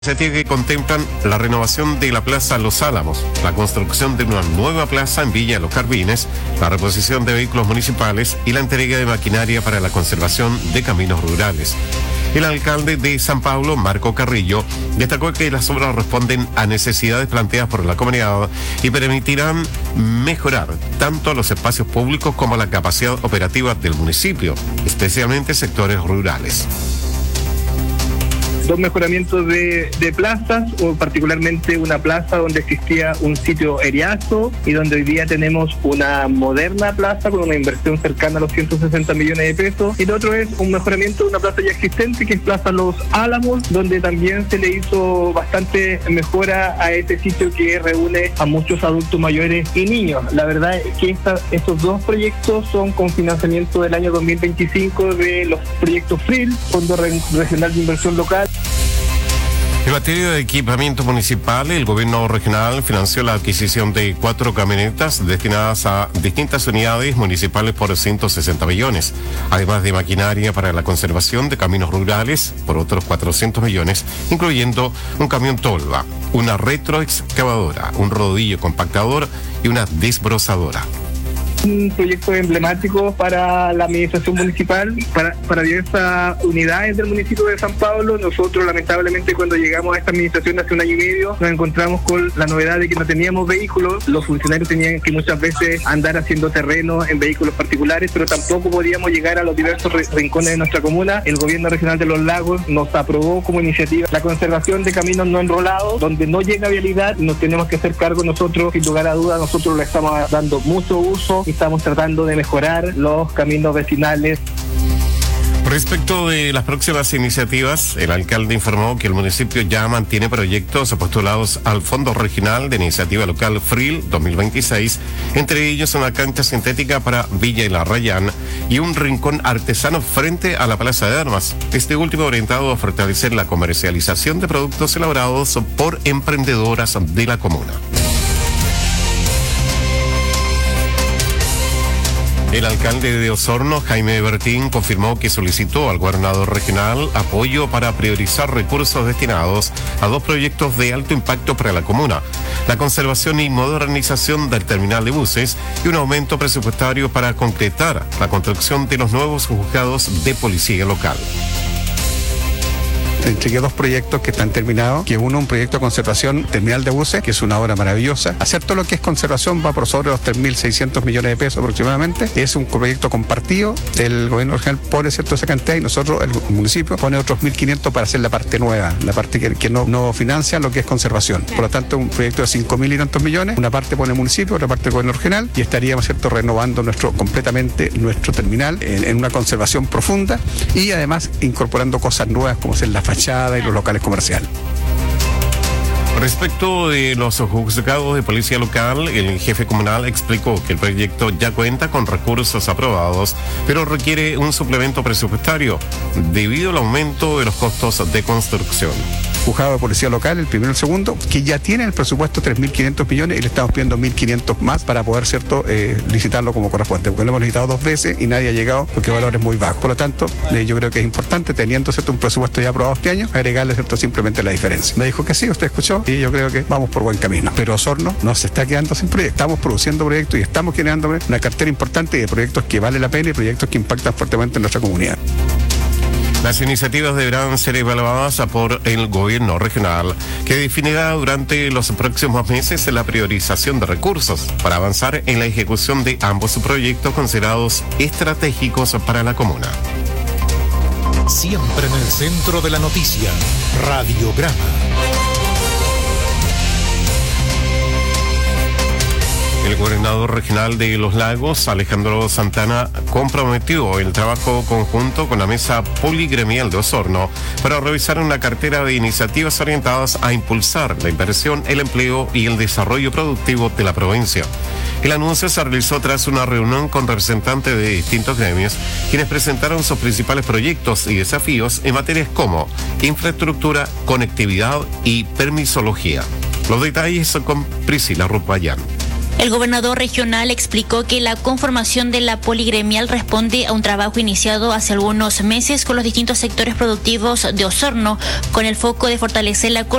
Iniciativas que contemplan la renovación de la Plaza Los Álamos, la construcción de una nueva plaza en Villa Los Jardines, la reposición de vehículos municipales y la entrega de maquinaria para la conservación de caminos rurales. El alcalde de San Pablo, Marco Carrillo, destacó que las obras responden a necesidades planteadas por la comunidad y permitirán mejorar tanto los espacios públicos como la capacidad operativa del municipio, especialmente sectores rurales. Dos mejoramientos de plazas, o particularmente una plaza donde existía un sitio eriazo y donde hoy día tenemos una moderna plaza con una inversión cercana a los 160 millones de pesos. Y el otro es un mejoramiento de una plaza ya existente, que es Plaza Los Álamos, donde también se le hizo bastante mejora a este sitio que reúne a muchos adultos mayores y niños. La verdad es que estos dos proyectos son con financiamiento del año 2025 de los proyectos FRIL, Fondo Regional de Inversión Local. En materia de equipamiento municipal, el gobierno regional financió la adquisición de 4 camionetas destinadas a distintas unidades municipales por 160 millones, además de maquinaria para la conservación de caminos rurales por otros 400 millones, incluyendo un camión tolva, una retroexcavadora, un rodillo compactador y una desbrozadora. Un proyecto emblemático para la administración municipal, para diversas unidades del municipio de San Pablo. Nosotros, lamentablemente, cuando llegamos a esta administración hace 1 año y medio, nos encontramos con la novedad de que no teníamos vehículos. Los funcionarios tenían que muchas veces andar haciendo terreno en vehículos particulares, pero tampoco podíamos llegar a los diversos rincones de nuestra comuna. El gobierno regional de Los Lagos nos aprobó como iniciativa la conservación de caminos no enrolados, donde no llega vialidad, nos tenemos que hacer cargo nosotros. Sin lugar a dudas, nosotros le estamos dando mucho uso. Estamos tratando de mejorar los caminos vecinales. Respecto de las próximas iniciativas, el alcalde informó que el municipio ya mantiene proyectos postulados al Fondo Regional de Iniciativa Local FRIL 2026, entre ellos una cancha sintética para Villa y La Rayán y un rincón artesano frente a la Plaza de Armas, este último orientado a fortalecer la comercialización de productos elaborados por emprendedoras de la comuna. El alcalde de Osorno, Jaime Bertín, confirmó que solicitó al gobernador regional apoyo para priorizar recursos destinados a 2 proyectos de alto impacto para la comuna: la conservación y modernización del terminal de buses y un aumento presupuestario para concretar la construcción de los nuevos juzgados de policía local. Entregué 2 proyectos que están terminados, que uno, un proyecto de conservación terminal de buses, que es una obra maravillosa. Hacer todo lo que es conservación va por sobre los 3.600 millones de pesos aproximadamente. Es un proyecto compartido, el gobierno regional pone cierto esa cantidad y nosotros, el municipio, pone otros 1.500 para hacer la parte nueva, la parte que no financia lo que es conservación. Por lo tanto, un proyecto de 5.000 y tantos millones, una parte pone el municipio, otra parte el gobierno regional, y estaríamos, cierto, renovando completamente nuestro terminal en una conservación profunda y además incorporando cosas nuevas como ser la fachada y los locales comerciales. Respecto de los juzgados de policía local, el jefe comunal explicó que el proyecto ya cuenta con recursos aprobados, pero requiere un suplemento presupuestario debido al aumento de los costos de construcción. Juzgado de policía local, el primero y el segundo, que ya tiene el presupuesto 3.500 millones y le estamos pidiendo 1.500 más para poder, cierto, licitarlo como corresponde, porque lo hemos licitado 2 veces y nadie ha llegado porque el valor es muy bajo. Por lo tanto, yo creo que es importante, teniendo, cierto, un presupuesto ya aprobado este año, agregarle, cierto, simplemente la diferencia. Me dijo que sí, usted escuchó, y yo creo que vamos por buen camino. Pero Osorno no se está quedando sin proyectos. Estamos produciendo proyectos y estamos generando una cartera importante de proyectos que vale la pena y proyectos que impactan fuertemente en nuestra comunidad. Las iniciativas deberán ser evaluadas por el gobierno regional, que definirá durante los próximos meses la priorización de recursos para avanzar en la ejecución de ambos proyectos considerados estratégicos para la comuna. Siempre en el centro de la noticia, Radiograma. El gobernador regional de Los Lagos, Alejandro Santana, comprometió el trabajo conjunto con la mesa poligremial de Osorno para revisar una cartera de iniciativas orientadas a impulsar la inversión, el empleo y el desarrollo productivo de la provincia. El anuncio se realizó tras una reunión con representantes de distintos gremios, quienes presentaron sus principales proyectos y desafíos en materias como infraestructura, conectividad y permisología. Los detalles son con Priscila Ruth Bayán. El gobernador regional explicó que la conformación de la poligremial responde a un trabajo iniciado hace algunos meses con los distintos sectores productivos de Osorno, con el foco de fortalecer la